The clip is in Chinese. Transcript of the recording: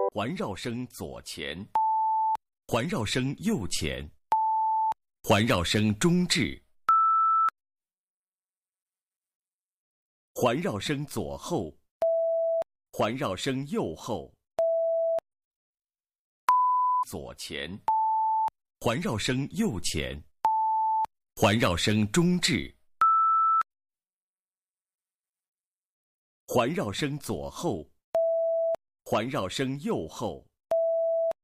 环绕声左前，环绕声右前，环绕声中置，环绕声左后，环绕声右后，左前，环绕声右前，环绕声中置，环绕声左后，环绕声右后，